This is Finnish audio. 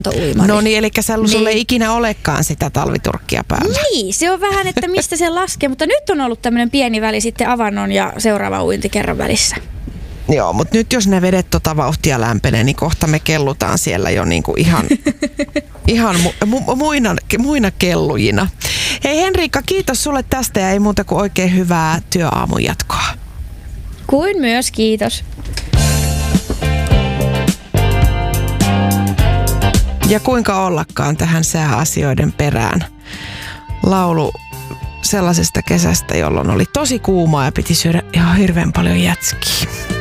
uimari. No niin, eli sulle ei ikinä olekaan sitä talviturkkia päällä. Niin, se on vähän, että mistä se laskee, mutta nyt on ollut tämmöinen pieni väli sitten avannon ja seuraava uintikerran välissä. Joo, mutta nyt jos ne vedet vauhtia lämpenee, niin kohta me kellutaan siellä jo niinku ihan muina kellujina. Hei Henriikka, kiitos sulle tästä ja ei muuta kuin oikein hyvää työaamun jatkoa. Kuin myös, kiitos. Ja kuinka ollakaan tähän sääasioiden perään. Laulu sellaisesta kesästä, jolloin oli tosi kuumaa ja piti syödä ihan hirveän paljon jätskiä.